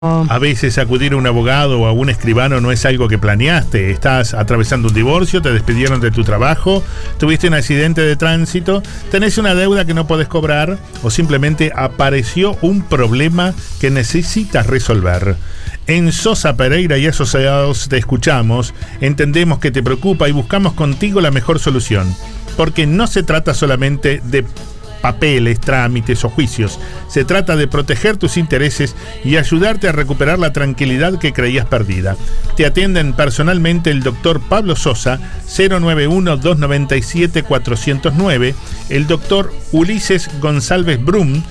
A veces acudir a un abogado o a un escribano no es algo que planeaste. Estás atravesando un divorcio, te despidieron de tu trabajo, tuviste un accidente de tránsito, tenés una deuda que no podés cobrar o simplemente apareció un problema que necesitas resolver. En Sosa Pereira y Asociados te escuchamos, entendemos que te preocupa y buscamos contigo la mejor solución. Porque no se trata solamente de papeles, trámites o juicios. Se trata de proteger tus intereses y ayudarte a recuperar la tranquilidad que creías perdida. Te atienden personalmente el doctor Pablo Sosa, 091-297-409, el doctor Ulises González Brum,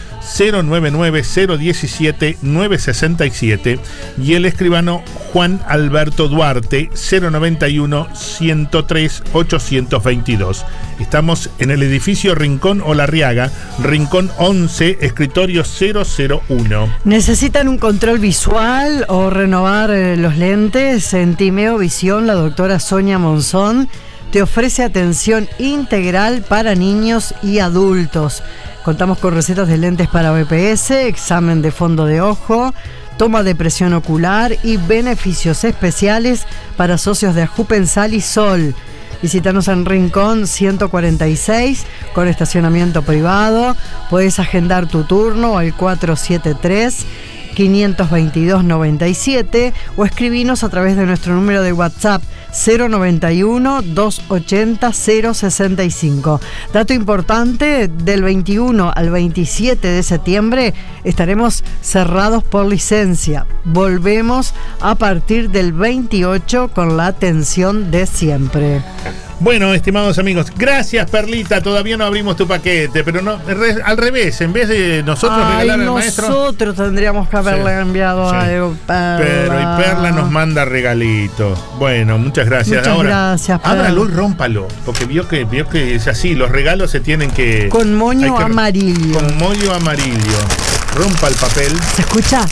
099-017-967 y el escribano Juan Alberto Duarte, 091-103-822. Estamos en el edificio Rincón Olarriaga, Rincón 11, escritorio 001. ¿Necesitan un control visual o renovar los lentes? En Timeo Visión, la doctora Sonia Monzón te ofrece atención integral para niños y adultos. Contamos con recetas de lentes para BPS, examen de fondo de ojo, toma de presión ocular y beneficios especiales para socios de Ajupensal y Sol. Visítanos en Rincón 146 con estacionamiento privado. Puedes agendar tu turno al 473-522-97 o escribinos a través de nuestro número de WhatsApp 091-280-065. Dato importante, del 21 al 27 de septiembre estaremos cerrados por licencia. Volvemos a partir del 28 con la atención de siempre. Bueno, estimados amigos, gracias Perlita, todavía no abrimos tu paquete, pero no, al revés, en vez de nosotros regalar al maestro... nosotros tendríamos que haberle enviado algo, Perla. Pero y Perla nos manda regalito. Bueno, muchas gracias. Muchas gracias, Perla. Ábralo y rómpalo, porque vio que es así, los regalos se tienen que... Con moño amarillo. Con moño amarillo. Rompa el papel. ¿Se escucha?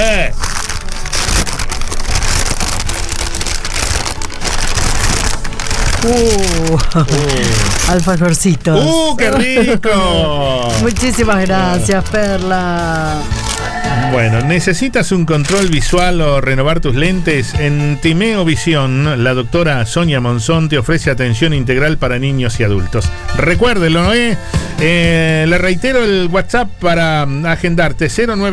Alfajorcitos. ¡Qué rico! Muchísimas gracias, Perla. Bueno, ¿necesitas un control visual o renovar tus lentes? En Timeo Visión, la doctora Sonia Monzón te ofrece atención integral para niños y adultos. Recuérdelo, le reitero el WhatsApp para agendarte,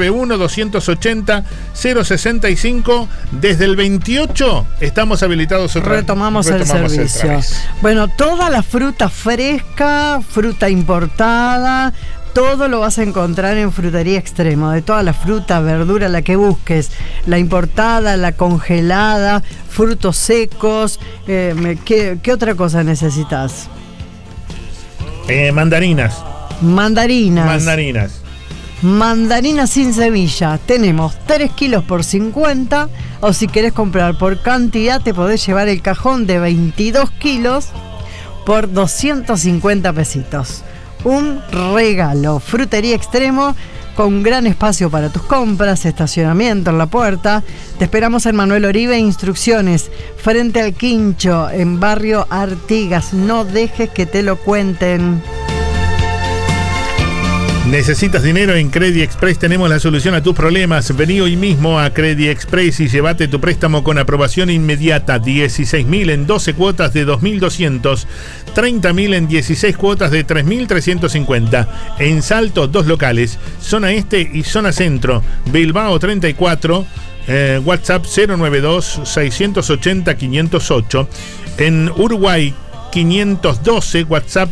091-280-065. Desde el 28 estamos habilitados retomamos el servicio. Bueno, toda la fruta fresca, fruta importada, todo lo vas a encontrar en Frutería Extremo, de toda la fruta, verdura, la que busques, la importada, la congelada, frutos secos. ¿Qué otra cosa necesitas? Mandarinas. Mandarinas sin semilla. Tenemos 3 kilos por 50, o si querés comprar por cantidad te podés llevar el cajón de 22 kilos por 250 pesitos. Un regalo. Frutería Extremo, con gran espacio para tus compras, estacionamiento en la puerta. Te esperamos en Manuel Oribe, instrucciones, frente al Quincho, en barrio Artigas. No dejes que te lo cuenten. ¿Necesitas dinero? En Credit Express tenemos la solución a tus problemas. Vení hoy mismo a Credit Express y llévate tu préstamo con aprobación inmediata. 16.000 en 12 cuotas de 2.200, 30.000 en 16 cuotas de 3.350. En Salto, 2 locales, zona este y zona centro. Bilbao 34, WhatsApp 092-680-508. En Uruguay 512, WhatsApp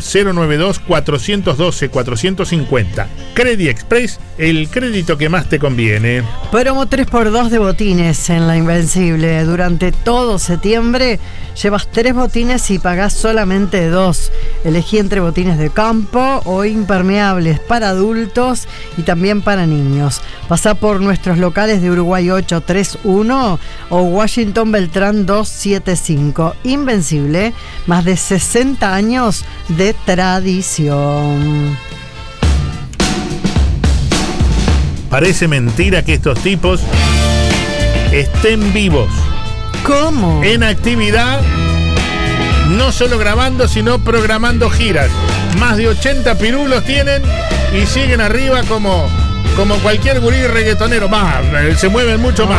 092-412-450. Credit Express, el crédito que más te conviene. Promo 3x2 de botines en La Invencible. Durante todo septiembre llevas 3 botines y pagás solamente 2. Elegí entre botines de campo o impermeables para adultos y también para niños. Pasá por nuestros locales de Uruguay 831 o Washington Beltrán 275. Invencible, más de 60 años de tradición. Parece mentira que estos tipos estén vivos. ¿Cómo? En actividad, no solo grabando, sino programando giras. Más de 80 pirulos tienen y siguen arriba como como cualquier gurí reggaetonero, más, se mueven mucho más.